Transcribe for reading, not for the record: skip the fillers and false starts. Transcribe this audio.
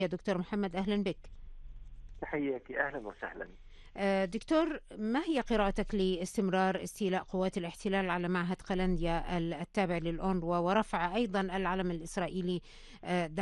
يا دكتور محمد، أهلا بك. تحياتي، أهلا وسهلا. دكتور، ما هي قراءتك لاستمرار استيلاء قوات الاحتلال على معهد قلنديا التابع للأونروا ورفع أيضا العلم الإسرائيلي